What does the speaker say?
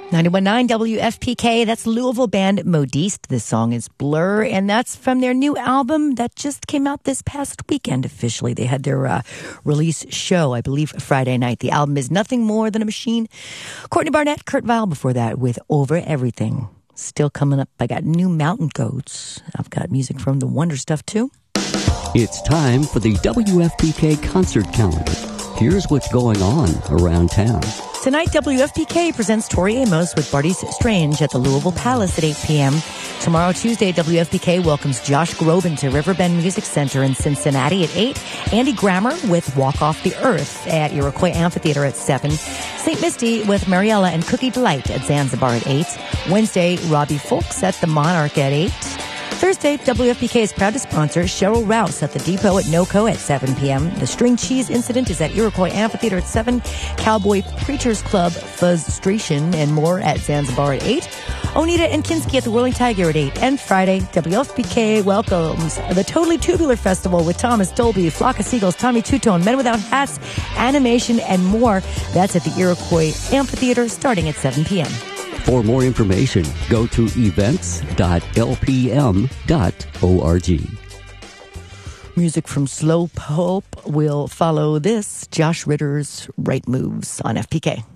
91.9 WFPK, that's Louisville band Modiste. This song is Blur, and that's from their new album that just came out this past weekend officially. They had their release show, I believe, Friday night. The album is Nothing More Than a Machine. Courtney Barnett, Kurt Vile before that with Over Everything. Still coming up, I got new Mountain Goats. I've got music from the Wonder Stuff, too. It's time for the WFPK concert calendar. Here's what's going on around town. Tonight, WFPK presents Tori Amos with Barty's Strange at the Louisville Palace at 8 p.m. Tomorrow, Tuesday, WFPK welcomes Josh Groban to Riverbend Music Center in Cincinnati at 8. Andy Grammer with Walk Off the Earth at Iroquois Amphitheater at 7. St. Misty with Mariella and Cookie Delight at Zanzibar at 8. Wednesday, Robbie Fulks at the Monarch at 8. Thursday, WFPK is proud to sponsor Cheryl Rouse at the Depot at NoCo at 7 p.m. The String Cheese Incident is at Iroquois Amphitheater at 7. Cowboy Preachers Club, Fuzzstration, and more at Zanzibar at 8. Onita and Kinski at the Whirling Tiger at 8. And Friday, WFPK welcomes the Totally Tubular Festival with Thomas Dolby, Flock of Seagulls, Tommy Tutone, Men Without Hats, animation, and more. That's at the Iroquois Amphitheater starting at 7 p.m. For more information, go to events.lpm.org. Music from Slow Pulp will follow this, Josh Ritter's Right Moves on FPK.